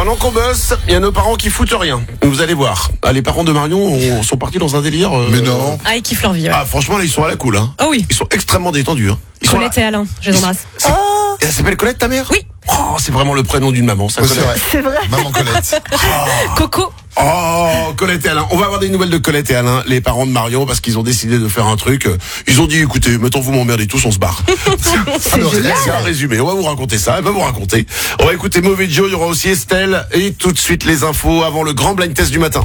Pendant qu'on bosse, il y a nos parents qui foutent rien. Vous allez voir. Ah, les parents de Marion sont partis dans un délire. Mais non. Ah, ils kiffent leur vie. Ouais. Ah, franchement, là, ils sont à la cool. Hein. Oh oui. Ils sont extrêmement détendus. Hein. Ils sont Colette et Alain, je les embrasse. Elle s'appelle Colette, ta mère? Oui. Oh, c'est vraiment le prénom d'une maman, ça. Ouais, c'est Colette. vrai. C'est vrai. Maman Colette. Coco. Oh, Colette et Alain. On va avoir des nouvelles de Colette et Alain, les parents de Marion, parce qu'ils ont décidé de faire un truc. Ils ont dit, écoutez, mettons vous m'emmerdez tous, on se barre. C'est un résumé. On va vous raconter ça. Elle va vous raconter. On va écouter Mauvais Joe. Il y aura aussi Estelle. Et tout de suite, les infos avant le grand blind test du matin.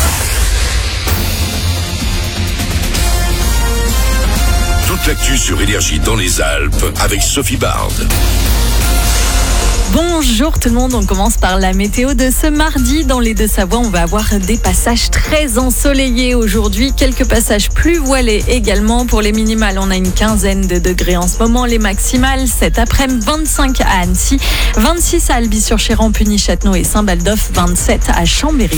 Toute l'actu sur Énergie dans les Alpes avec Sophie Bard. Bonjour tout le monde, on commence par la météo de ce mardi. Dans les Deux-Savoie, on va avoir des passages très ensoleillés aujourd'hui. Quelques passages plus voilés également. Pour les minimales, on a une quinzaine de degrés en ce moment. Les maximales, cet après-midi, 25 à Annecy, 26 à Albi-sur-Chéran, Puny-Châtenot et Saint-Baldoff, 27 à Chambéry.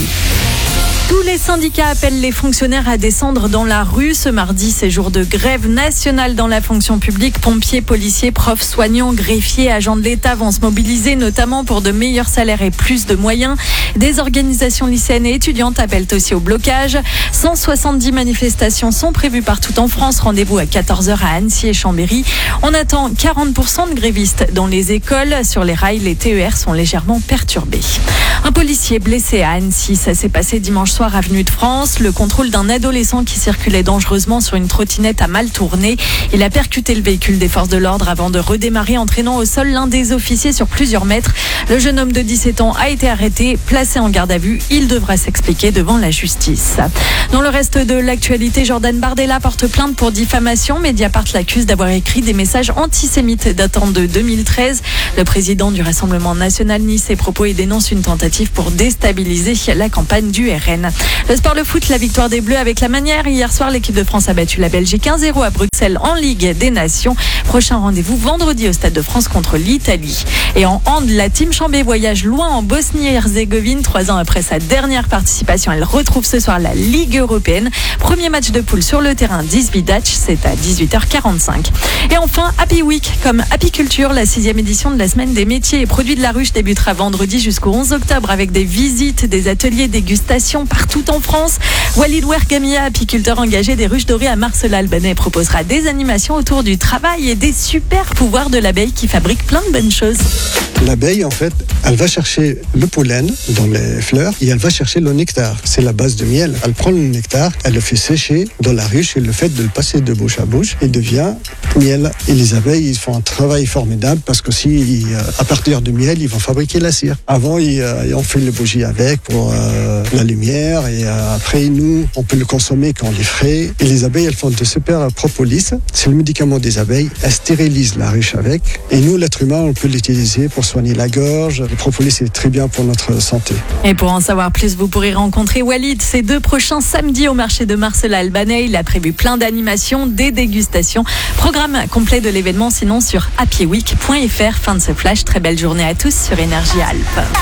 Tous les syndicats appellent les fonctionnaires à descendre dans la rue. Ce mardi, c'est jour de grève nationale dans la fonction publique. Pompiers, policiers, profs, soignants, greffiers, agents de l'État vont se mobiliser, notamment pour de meilleurs salaires et plus de moyens. Des organisations lycéennes et étudiantes appellent aussi au blocage. 170 manifestations sont prévues partout en France. Rendez-vous à 14h à Annecy et Chambéry. On attend 40% de grévistes dans les écoles. Sur les rails, les TER sont légèrement perturbés. Un policier blessé à Annecy, ça s'est passé dimanche soir avenue de France. Le contrôle d'un adolescent qui circulait dangereusement sur une trottinette a mal tourné. Il a percuté le véhicule des forces de l'ordre avant de redémarrer, entraînant au sol l'un des officiers sur plusieurs mètres. Le jeune homme de 17 ans a été arrêté, placé en garde à vue. Il devra s'expliquer devant la justice. Dans le reste de l'actualité, Jordan Bardella porte plainte pour diffamation. Mediapart l'accuse d'avoir écrit des messages antisémites datant de 2013. Le président du Rassemblement national nie ses propos et dénonce une tentative pour déstabiliser la campagne du RN. Le sport, le foot, la victoire des Bleus avec la manière. Hier soir, l'équipe de France a battu la Belgique 1-0 à Bruxelles en Ligue des Nations. Prochain rendez-vous vendredi au Stade de France contre l'Italie. Et en hand, la team Chambé voyage loin en Bosnie-Herzégovine. 3 ans après sa dernière participation, elle retrouve ce soir la Ligue européenne. Premier match de poule sur le terrain d'Izbidac, c'est à 18h45. Et enfin, Happy Week comme Apiculture, la 6e édition de la semaine des métiers et produits de la ruche débutera vendredi jusqu'au 11 octobre avec des visites, des ateliers, dégustations partout en France. Walid Ouergamia, apiculteur engagé des ruches dorées à Marcel-Albanais, proposera des animations autour du travail et des super pouvoirs de l'abeille qui fabrique plein de bonnes choses. L'abeille, en fait, elle va chercher le pollen dans les fleurs et elle va chercher le nectar. C'est la base de miel. Elle prend le nectar, elle le fait sécher dans la ruche et le fait de le passer de bouche à bouche, il devient miel. Et les abeilles, ils font un travail formidable parce que à partir du miel, ils vont fabriquer la cire. Avant, on fait les bougies avec pour la lumière et après, nous, on peut le consommer quand il est frais. Et les abeilles, elles font de super propolis. C'est le médicament des abeilles. Elles stérilisent la ruche avec. Et nous, l'être humain, on peut l'utiliser pour soigner la gorge. Le propolis est très bien pour notre santé. Et pour en savoir plus, vous pourrez rencontrer Walid ces 2 prochains samedis au marché de Marcel-Albanais. Il a prévu plein d'animations, des dégustations. Programme complet de l'événement sinon sur happyweek.fr. Fin de ce flash. Très belle journée à tous sur Énergie Alpes.